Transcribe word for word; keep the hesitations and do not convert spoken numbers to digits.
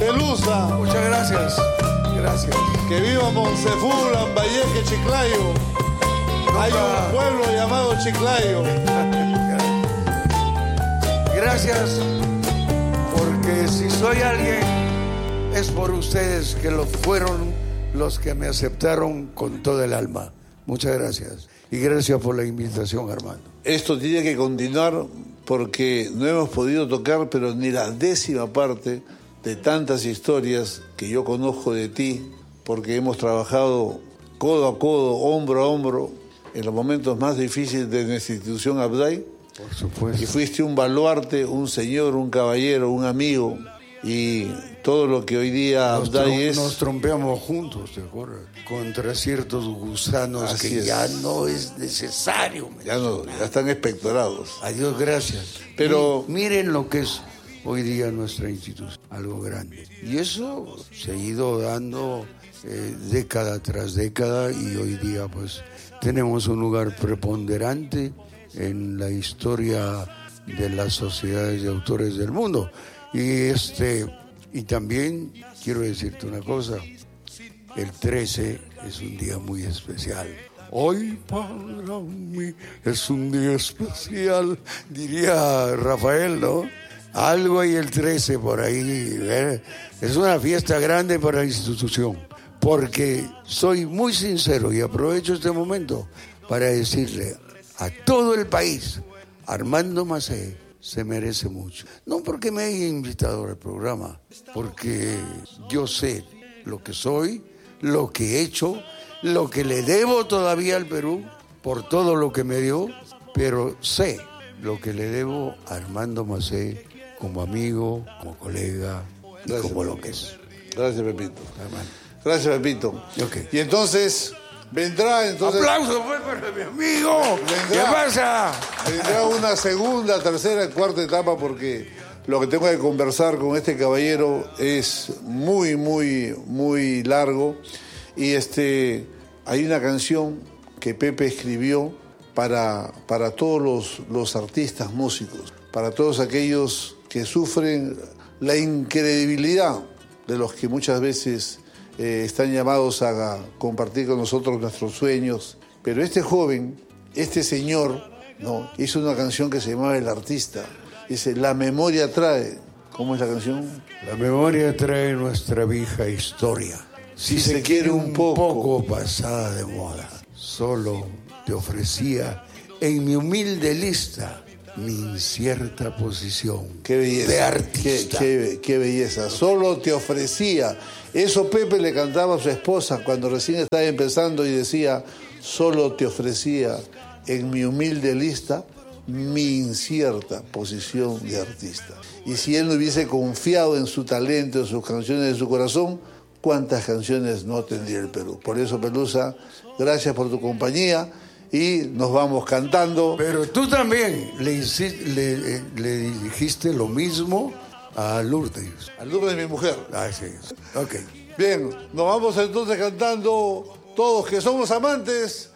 Pelusa. Muchas gracias. Gracias. Que viva Monsefú, Lambayeque, Chiclayo. Nunca. Hay un pueblo llamado Chiclayo. Gracias, porque si soy alguien es por ustedes, que lo fueron los que me aceptaron con todo el alma. Muchas gracias. Y gracias por la invitación, Armando. Esto tiene que continuar porque no hemos podido tocar, pero ni la décima parte de tantas historias que yo conozco de ti, porque hemos trabajado codo a codo, hombro a hombro, en los momentos más difíciles de nuestra institución Abday. Por supuesto. Y fuiste un baluarte, un señor, un caballero, un amigo, y todo lo que hoy día nos Abday trom- es... Nos trompeamos juntos, ¿te acuerdas? Contra ciertos gusanos. Así que es. ya no es necesario. Ya, no, ya están expectorados. Adiós, gracias. Pero... Y miren lo que es hoy día nuestra institución, algo grande. Y eso se ha ido dando eh, década tras década, y hoy día pues tenemos un lugar preponderante en la historia de las sociedades de autores del mundo. Y este y también quiero decirte una cosa, el trece es un día muy especial. Hoy para mí es un día especial, diría Rafael, ¿no? Algo hay el trece por ahí, ¿eh? Es una fiesta grande para la institución, porque soy muy sincero y aprovecho este momento para decirle a todo el país, Armando Macé se merece mucho. No porque me haya invitado al programa, porque yo sé lo que soy, lo que he hecho, lo que le debo todavía al Perú por todo lo que me dio, pero sé lo que le debo a Armando Macé como amigo, como colega, y Gracias, como lo que es. Gracias, Pepito. Hermano. Gracias, Pepito. Okay. Y entonces, vendrá entonces... ¡Aplausos pues, para mi amigo! Vendrá, ¿Qué pasa? Vendrá una segunda, tercera, cuarta etapa, porque lo que tengo que conversar con este caballero es muy, muy, muy largo. Y este, hay una canción que Pepe escribió para, para todos los, los artistas músicos, para todos aquellos que sufren la incredibilidad de los que muchas veces eh, están llamados a compartir con nosotros nuestros sueños. Pero este joven, este señor, no, hizo una canción que se llamaba El Artista. Dice, la memoria trae. ¿Cómo es la canción? La memoria trae nuestra vieja historia. Si, si se, se quiere un poco, poco pasada de moda, solo te ofrecía en mi humilde lista mi incierta posición qué belleza, de artista. Qué, qué, qué belleza. Solo te ofrecía. Eso Pepe le cantaba a su esposa cuando recién estaba empezando y decía, solo te ofrecía en mi humilde lista mi incierta posición de artista. Y si él no hubiese confiado en su talento, en sus canciones de su corazón, ¿cuántas canciones no tendría el Perú? Por eso, Pelusa, gracias por tu compañía y nos vamos cantando. Pero tú también le, le, le dijiste lo mismo a Lourdes. A Lourdes, mi mujer. Ah, sí. Ok. Bien, nos vamos entonces cantando todos que somos amantes